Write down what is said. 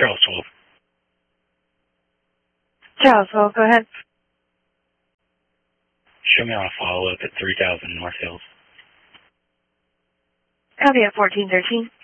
Charles 12. Charles 12, go ahead. Show me on a follow-up at 3000 North Hills. Copy at 1413.